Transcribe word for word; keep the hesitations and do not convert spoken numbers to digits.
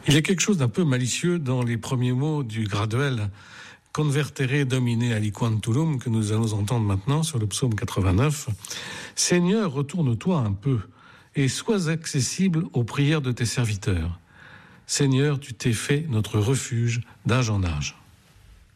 Il y a quelque chose d'un peu malicieux dans les premiers mots du graduel « Convertere Domine aliquam tulum » que nous allons entendre maintenant sur le psaume quatre-vingt-neuf. « Seigneur, retourne-toi un peu et sois accessible aux prières de tes serviteurs. Seigneur, tu t'es fait notre refuge d'âge en âge. »